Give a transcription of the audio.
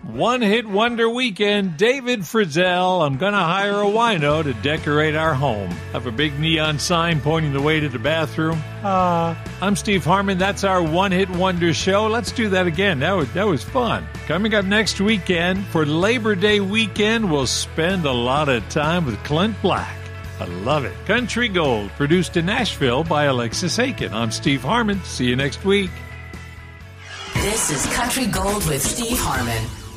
One-hit wonder weekend, David Frizzell. I'm going to hire a wino to decorate our home. Have a big neon sign pointing the way to the bathroom. I'm Steve Harmon. That's our one-hit wonder show. Let's do that again. That was fun. Coming up next weekend, for Labor Day weekend, we'll spend a lot of time with Clint Black. I love it. Country Gold, produced in Nashville by Alexis Aiken. I'm Steve Harmon. See you next week. This is Country Gold with Steve Harmon.